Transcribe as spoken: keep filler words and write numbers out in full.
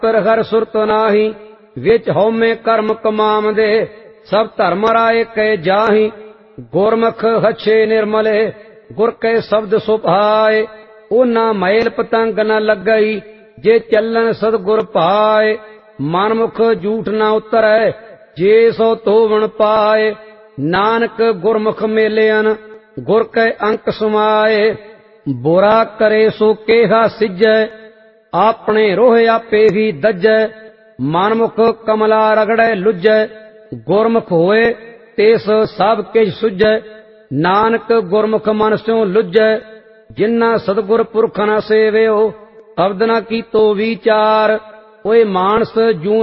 ਪਰ ਹਰ ਸੁਰਤ ਨਾਹੀ, ਵਿੱਚ ਹਉਮੈ ਕਰਮ ਕਮਾਵਦੇ, ਸਭ ਧਰਮ ਰਾਏ ਕੈ ਜਾਹੀ। ਗੁਰਮੁਖ ਹੱਛੇ ਨਿਰਮਲੇ, ਗੁਰ ਕੈ ਸ਼ਬਦ ਸੁਭਾਏ। ਉਹਨਾਂ ਮੈਲ ਪਤੰਗ ਨ ਲੱਗਈ, ਜੇ ਚੱਲਣ ਸਤਿਗੁਰ ਭਾਏ। ਮਨਮੁਖ ਝੂਠ ਨ ਉਤਰੈ, ਜੇ ਸੋ ਧੋਵਣ ਪਾਏ। ਨਾਨਕ ਗੁਰਮੁਖ ਮੇਲਿਅਨ, ਗੁਰ ਕੈ ਅੰਕ ਸਮਾਏ। ਬੁਰਾ ਕਰੇ ਸੋ ਕੇਹਾ ਸਿਜੈ, ਆਪਣੇ ਰੋਹ ਆਪੇ ਹੀ ਦੱਜੈ। ਮਨਮੁਖ ਕਮਲਾ ਰਗੜੈ ਲੁੱਜੈ, ਗੁਰਮੁਖ ਹੋਏ ਤਿਸ ਸਭ ਕਿਛ ਸੁਝੈ। ਨਾਨਕ ਗੁਰਮੁਖ ਮਨ ਸਿਉ ਲੁੱਜੈ, ਜਿਨ੍ਹਾਂ ਸਤਿਗੁਰ ਪੁਰਖ ਨ ਸੇਵਿਓ, ਸ਼ਬਦ ਨ ਕੀਤੋ ਵਿਚਾਰ। ਓਏ ਮਾਨਸ ਜੂਨ